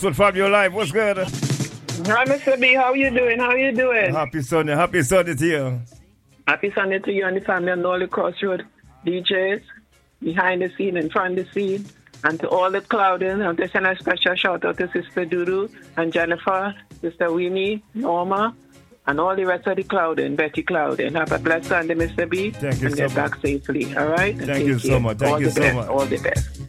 What Fabio Live? What's good? Hi, Mr. B. How you doing? How you doing? Happy Sunday. Happy Sunday to you. Happy Sunday to you and the family and all the Crossroad DJs behind the scene and front the scene. And to all the Clouding, I'm just send a special shout out to Sister Dudu and Jennifer, Sister Winnie, Norma, and all the rest of the Clouding, Betty Clouding. Have a blessed Sunday, Mr. B. Thank you and so get back safely. All right? Thank you so much. Thank you so much. All the best.